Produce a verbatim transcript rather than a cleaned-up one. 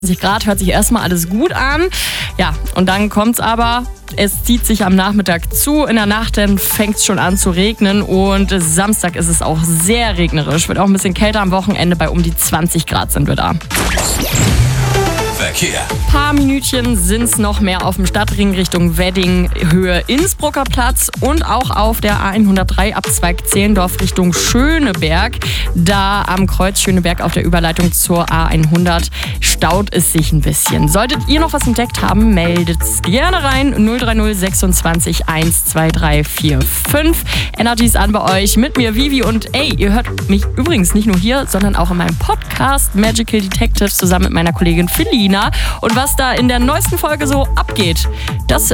Grad, hört sich erstmal alles gut an. Ja, und dann kommt's aber, es zieht sich am Nachmittag zu. In der Nacht dann fängt es schon an zu regnen und Samstag ist es auch sehr regnerisch. Wird auch ein bisschen kälter am Wochenende, bei um die zwanzig Grad sind wir da. Verkehr. Ein paar Minütchen sind es noch mehr auf dem Stadtring Richtung Wedding, Höhe Innsbrucker Platz und auch auf der A hundertdrei Abzweig Zehlendorf Richtung Schöneberg. Da am Kreuz Schöneberg auf der Überleitung zur A hundert staut es sich ein bisschen. Solltet ihr noch was entdeckt haben, meldet's gerne rein. null drei null sechsundzwanzig eins zwei drei vier fünf. Energy's an bei euch mit mir, Vivi. Und ey, ihr hört mich übrigens nicht nur hier, sondern auch in meinem Podcast Magical Detectives zusammen mit meiner Kollegin Felina. Und was da in der neuesten Folge so abgeht, das